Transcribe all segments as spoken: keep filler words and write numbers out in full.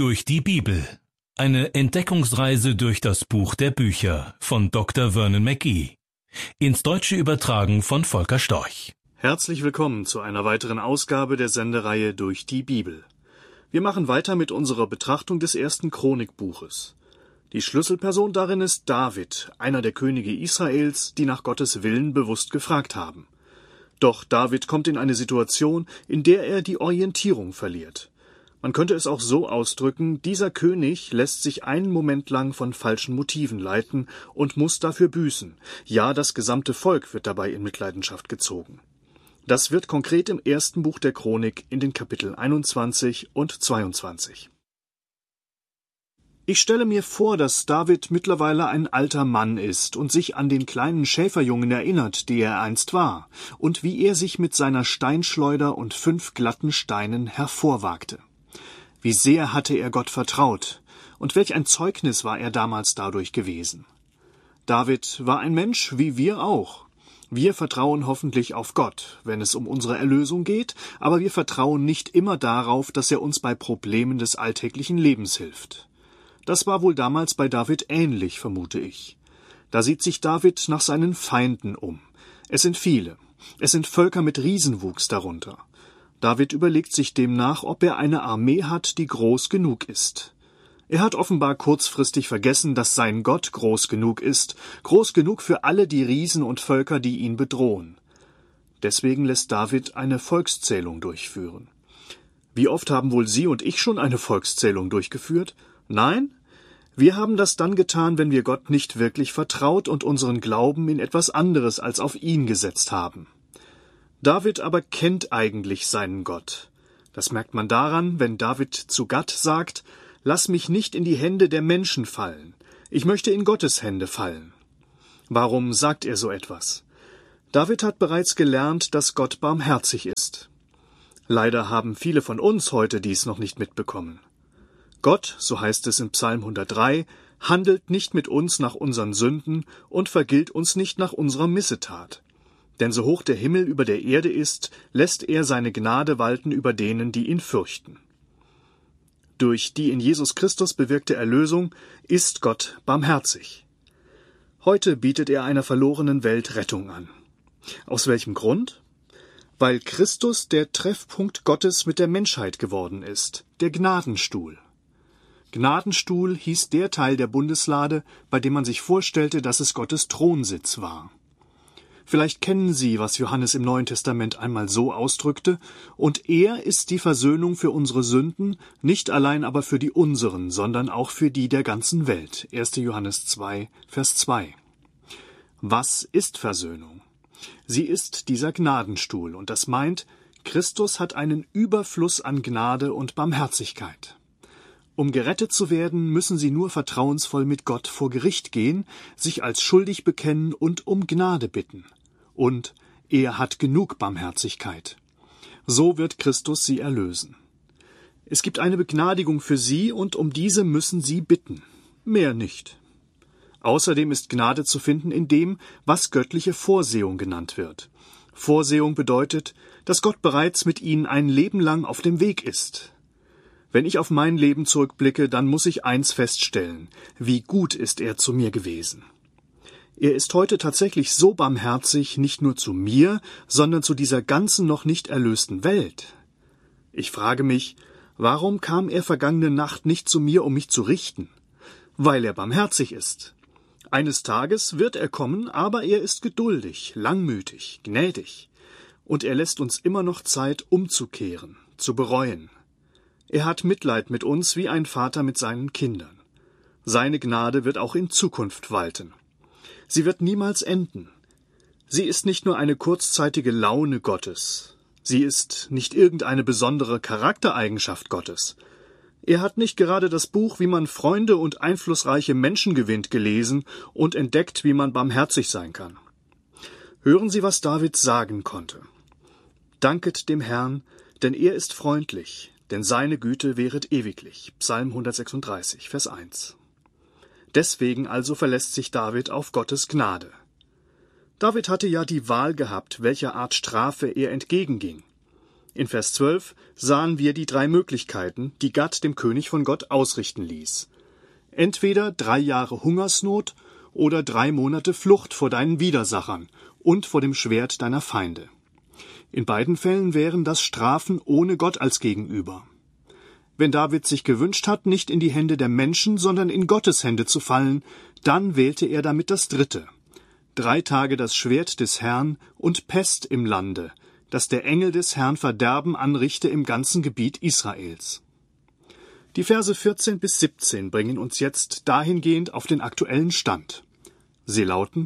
Durch die Bibel. Eine Entdeckungsreise durch das Buch der Bücher von Doktor Vernon McGee. Ins Deutsche übertragen von Volker Storch. Herzlich willkommen zu einer weiteren Ausgabe der Sendereihe Durch die Bibel. Wir machen weiter mit unserer Betrachtung des ersten Chronikbuches. Die Schlüsselperson darin ist David, einer der Könige Israels, die nach Gottes Willen bewusst gefragt haben. Doch David kommt in eine Situation, in der er die Orientierung verliert. Man könnte es auch so ausdrücken, dieser König lässt sich einen Moment lang von falschen Motiven leiten und muss dafür büßen. Ja, das gesamte Volk wird dabei in Mitleidenschaft gezogen. Das wird konkret im ersten Buch der Chronik in den Kapitel einundzwanzig und zweiundzwanzig. Ich stelle mir vor, dass David mittlerweile ein alter Mann ist und sich an den kleinen Schäferjungen erinnert, der er einst war, und wie er sich mit seiner Steinschleuder und fünf glatten Steinen hervorwagte. Wie sehr hatte er Gott vertraut, und welch ein Zeugnis war er damals dadurch gewesen. David war ein Mensch wie wir auch. Wir vertrauen hoffentlich auf Gott, wenn es um unsere Erlösung geht, aber wir vertrauen nicht immer darauf, dass er uns bei Problemen des alltäglichen Lebens hilft. Das war wohl damals bei David ähnlich, vermute ich. Da sieht sich David nach seinen Feinden um. Es sind viele. Es sind Völker mit Riesenwuchs darunter. David überlegt sich demnach, ob er eine Armee hat, die groß genug ist. Er hat offenbar kurzfristig vergessen, dass sein Gott groß genug ist, groß genug für alle die Riesen und Völker, die ihn bedrohen. Deswegen lässt David eine Volkszählung durchführen. Wie oft haben wohl Sie und ich schon eine Volkszählung durchgeführt? Nein? Wir haben das dann getan, wenn wir Gott nicht wirklich vertraut und unseren Glauben in etwas anderes als auf ihn gesetzt haben. David aber kennt eigentlich seinen Gott. Das merkt man daran, wenn David zu Gad sagt, »Lass mich nicht in die Hände der Menschen fallen. Ich möchte in Gottes Hände fallen.« Warum sagt er so etwas? David hat bereits gelernt, dass Gott barmherzig ist. Leider haben viele von uns heute dies noch nicht mitbekommen. Gott, so heißt es in Psalm hundertdrei, handelt nicht mit uns nach unseren Sünden und vergilt uns nicht nach unserer Missetat. Denn so hoch der Himmel über der Erde ist, lässt er seine Gnade walten über denen, die ihn fürchten. Durch die in Jesus Christus bewirkte Erlösung ist Gott barmherzig. Heute bietet er einer verlorenen Welt Rettung an. Aus welchem Grund? Weil Christus der Treffpunkt Gottes mit der Menschheit geworden ist, der Gnadenstuhl. Gnadenstuhl hieß der Teil der Bundeslade, bei dem man sich vorstellte, dass es Gottes Thronsitz war. Vielleicht kennen Sie, was Johannes im Neuen Testament einmal so ausdrückte, und er ist die Versöhnung für unsere Sünden, nicht allein aber für die unseren, sondern auch für die der ganzen Welt. erster Johannes zwei, Vers zwei. Was ist Versöhnung? Sie ist dieser Gnadenstuhl, und das meint, Christus hat einen Überfluss an Gnade und Barmherzigkeit. Um gerettet zu werden, müssen sie nur vertrauensvoll mit Gott vor Gericht gehen, sich als schuldig bekennen und um Gnade bitten. Und er hat genug Barmherzigkeit. So wird Christus sie erlösen. Es gibt eine Begnadigung für sie, und um diese müssen sie bitten. Mehr nicht. Außerdem ist Gnade zu finden in dem, was göttliche Vorsehung genannt wird. Vorsehung bedeutet, dass Gott bereits mit ihnen ein Leben lang auf dem Weg ist. Wenn ich auf mein Leben zurückblicke, dann muss ich eins feststellen: Wie gut ist er zu mir gewesen. Er ist heute tatsächlich so barmherzig, nicht nur zu mir, sondern zu dieser ganzen noch nicht erlösten Welt. Ich frage mich, warum kam er vergangene Nacht nicht zu mir, um mich zu richten? Weil er barmherzig ist. Eines Tages wird er kommen, aber er ist geduldig, langmütig, gnädig. Und er lässt uns immer noch Zeit, umzukehren, zu bereuen. Er hat Mitleid mit uns wie ein Vater mit seinen Kindern. Seine Gnade wird auch in Zukunft walten. Sie wird niemals enden. Sie ist nicht nur eine kurzzeitige Laune Gottes. Sie ist nicht irgendeine besondere Charaktereigenschaft Gottes. Er hat nicht gerade das Buch, wie man Freunde und einflussreiche Menschen gewinnt, gelesen und entdeckt, wie man barmherzig sein kann. Hören Sie, was David sagen konnte. Danket dem Herrn, denn er ist freundlich, denn seine Güte währet ewiglich. Psalm hundertsechsunddreißig, Vers eins. Deswegen also verlässt sich David auf Gottes Gnade. David hatte ja die Wahl gehabt, welcher Art Strafe er entgegenging. In Vers zwölf sahen wir die drei Möglichkeiten, die Gad dem König von Gott ausrichten ließ. Entweder drei Jahre Hungersnot oder drei Monate Flucht vor deinen Widersachern und vor dem Schwert deiner Feinde. In beiden Fällen wären das Strafen ohne Gott als Gegenüber. Wenn David sich gewünscht hat, nicht in die Hände der Menschen, sondern in Gottes Hände zu fallen, dann wählte er damit das Dritte. Drei Tage das Schwert des Herrn und Pest im Lande, dass der Engel des Herrn Verderben anrichte im ganzen Gebiet Israels. Die Verse vierzehn bis siebzehn bringen uns jetzt dahingehend auf den aktuellen Stand. Sie lauten: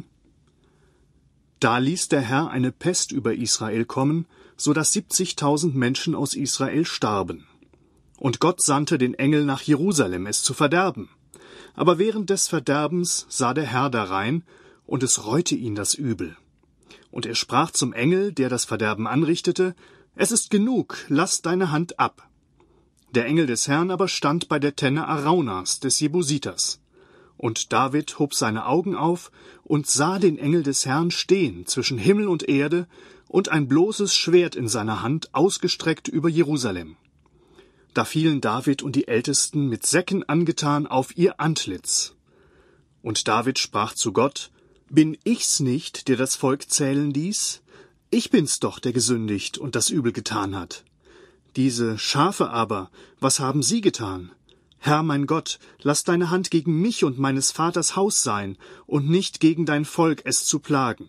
Da ließ der Herr eine Pest über Israel kommen, so dass siebzigtausend Menschen aus Israel starben. Und Gott sandte den Engel nach Jerusalem, es zu verderben. Aber während des Verderbens sah der Herr darein, und es reute ihn das Übel. Und er sprach zum Engel, der das Verderben anrichtete: Es ist genug, lass deine Hand ab. Der Engel des Herrn aber stand bei der Tenne Araunas des Jebusiters. Und David hob seine Augen auf und sah den Engel des Herrn stehen zwischen Himmel und Erde und ein bloßes Schwert in seiner Hand ausgestreckt über Jerusalem. Da fielen David und die Ältesten mit Säcken angetan auf ihr Antlitz. Und David sprach zu Gott: Bin ich's nicht, der das Volk zählen ließ? Ich bin's doch, der gesündigt und das Übel getan hat. Diese Schafe aber, was haben sie getan? Herr mein Gott, lass deine Hand gegen mich und meines Vaters Haus sein und nicht gegen dein Volk, es zu plagen.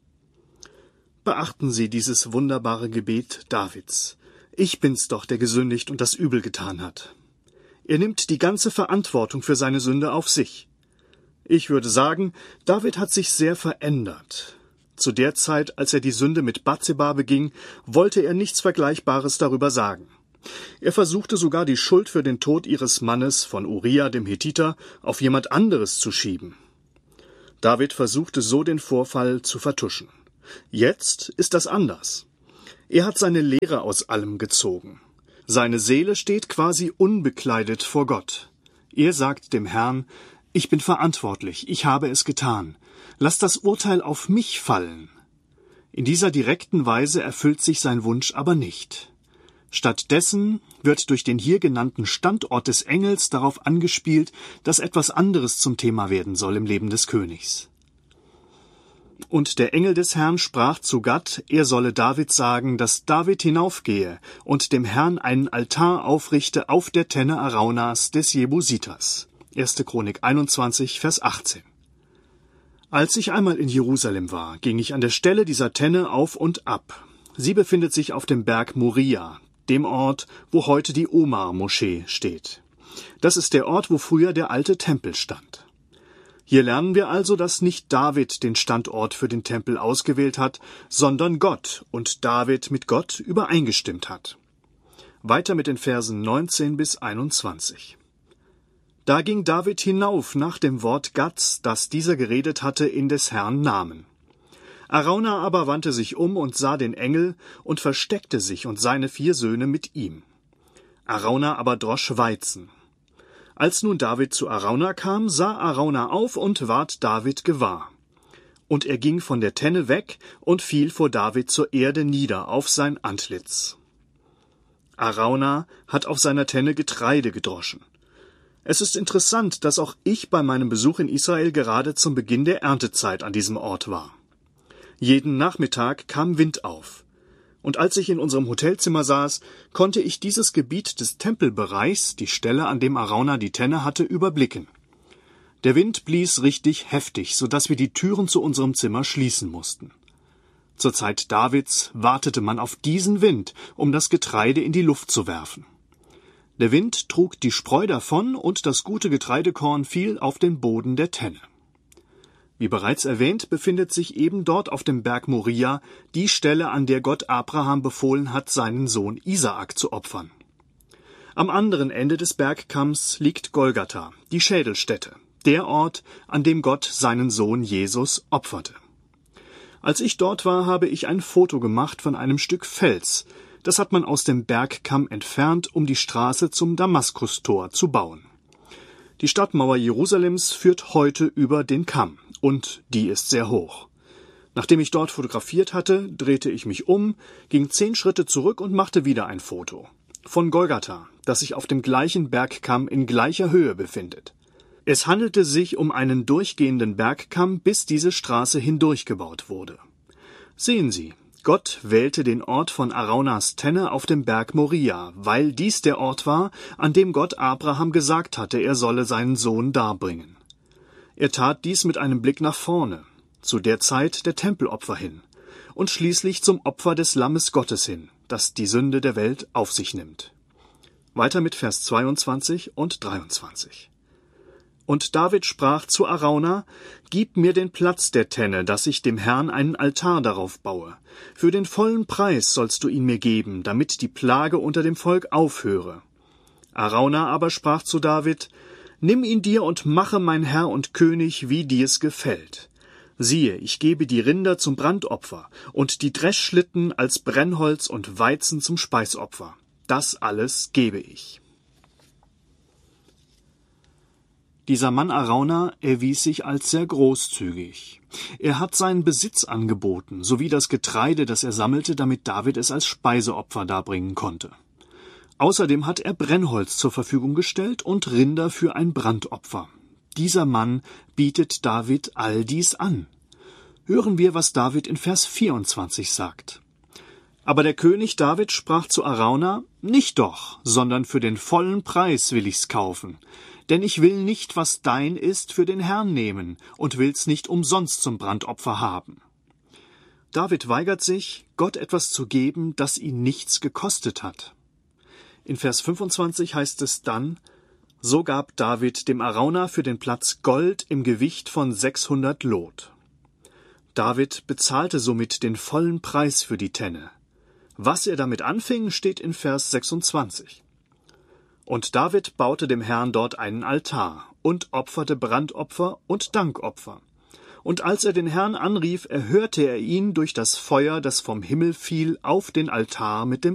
Beachten Sie dieses wunderbare Gebet Davids. Ich bin's doch, der gesündigt und das Übel getan hat. Er nimmt die ganze Verantwortung für seine Sünde auf sich. Ich würde sagen, David hat sich sehr verändert. Zu der Zeit, als er die Sünde mit Bathseba beging, wollte er nichts Vergleichbares darüber sagen. Er versuchte sogar, die Schuld für den Tod ihres Mannes von Uria dem Hethiter auf jemand anderes zu schieben. David versuchte so, den Vorfall zu vertuschen. Jetzt ist das anders. Er hat seine Lehre aus allem gezogen. Seine Seele steht quasi unbekleidet vor Gott. Er sagt dem Herrn: Ich bin verantwortlich, ich habe es getan. Lass das Urteil auf mich fallen. In dieser direkten Weise erfüllt sich sein Wunsch aber nicht. Stattdessen wird durch den hier genannten Standort des Engels darauf angespielt, dass etwas anderes zum Thema werden soll im Leben des Königs. Und der Engel des Herrn sprach zu Gad, er solle David sagen, dass David hinaufgehe und dem Herrn einen Altar aufrichte auf der Tenne Araunas des Jebusiters. erste Chronik einundzwanzig, Vers achtzehn. Als ich einmal in Jerusalem war, ging ich an der Stelle dieser Tenne auf und ab. Sie befindet sich auf dem Berg Moria, dem Ort, wo heute die Omar-Moschee steht. Das ist der Ort, wo früher der alte Tempel stand. Hier lernen wir also, dass nicht David den Standort für den Tempel ausgewählt hat, sondern Gott und David mit Gott übereingestimmt hat. Weiter mit den Versen neunzehn bis einundzwanzig. Da ging David hinauf nach dem Wort Gads, das dieser geredet hatte, in des Herrn Namen. Arauna aber wandte sich um und sah den Engel und versteckte sich und seine vier Söhne mit ihm. Arauna aber drosch Weizen. Als nun David zu Arauna kam, sah Arauna auf und ward David gewahr. Und er ging von der Tenne weg und fiel vor David zur Erde nieder auf sein Antlitz. Arauna hat auf seiner Tenne Getreide gedroschen. Es ist interessant, dass auch ich bei meinem Besuch in Israel gerade zum Beginn der Erntezeit an diesem Ort war. Jeden Nachmittag kam Wind auf. Und als ich in unserem Hotelzimmer saß, konnte ich dieses Gebiet des Tempelbereichs, die Stelle, an dem Arauna die Tenne hatte, überblicken. Der Wind blies richtig heftig, so dass wir die Türen zu unserem Zimmer schließen mussten. Zur Zeit Davids wartete man auf diesen Wind, um das Getreide in die Luft zu werfen. Der Wind trug die Spreu davon und das gute Getreidekorn fiel auf den Boden der Tenne. Wie bereits erwähnt, befindet sich eben dort auf dem Berg Moria die Stelle, an der Gott Abraham befohlen hat, seinen Sohn Isaak zu opfern. Am anderen Ende des Bergkamms liegt Golgatha, die Schädelstätte, der Ort, an dem Gott seinen Sohn Jesus opferte. Als ich dort war, habe ich ein Foto gemacht von einem Stück Fels. Das hat man aus dem Bergkamm entfernt, um die Straße zum Damaskustor zu bauen. Die Stadtmauer Jerusalems führt heute über den Kamm, und die ist sehr hoch. Nachdem ich dort fotografiert hatte, drehte ich mich um, ging zehn Schritte zurück und machte wieder ein Foto. Von Golgatha, das sich auf dem gleichen Bergkamm in gleicher Höhe befindet. Es handelte sich um einen durchgehenden Bergkamm, bis diese Straße hindurchgebaut wurde. Sehen Sie, Gott wählte den Ort von Araunas Tenne auf dem Berg Moria, weil dies der Ort war, an dem Gott Abraham gesagt hatte, er solle seinen Sohn darbringen. Er tat dies mit einem Blick nach vorne, zu der Zeit der Tempelopfer hin, und schließlich zum Opfer des Lammes Gottes hin, das die Sünde der Welt auf sich nimmt. Weiter mit Vers zweiundzwanzig und dreiundzwanzig. Und David sprach zu Arauna: Gib mir den Platz der Tenne, dass ich dem Herrn einen Altar darauf baue. Für den vollen Preis sollst du ihn mir geben, damit die Plage unter dem Volk aufhöre. Arauna aber sprach zu David: Nimm ihn dir und mache mein Herr und König, wie dir's gefällt. Siehe, ich gebe die Rinder zum Brandopfer und die Dreschschlitten als Brennholz und Weizen zum Speisopfer. Das alles gebe ich. Dieser Mann Arauna erwies sich als sehr großzügig. Er hat seinen Besitz angeboten, sowie das Getreide, das er sammelte, damit David es als Speiseopfer darbringen konnte. Außerdem hat er Brennholz zur Verfügung gestellt und Rinder für ein Brandopfer. Dieser Mann bietet David all dies an. Hören wir, was David in Vers vierundzwanzig sagt. Aber der König David sprach zu Arauna: Nicht doch, sondern für den vollen Preis will ich's kaufen. Denn ich will nicht, was dein ist, für den Herrn nehmen und will's nicht umsonst zum Brandopfer haben. David weigert sich, Gott etwas zu geben, das ihn nichts gekostet hat. In Vers fünfundzwanzig heißt es dann: So gab David dem Arauna für den Platz Gold im Gewicht von sechshundert Lot. David bezahlte somit den vollen Preis für die Tenne. Was er damit anfing, steht in Vers sechsundzwanzig. Und David baute dem Herrn dort einen Altar und opferte Brandopfer und Dankopfer. Und als er den Herrn anrief, erhörte er ihn durch das Feuer, das vom Himmel fiel, auf den Altar mit dem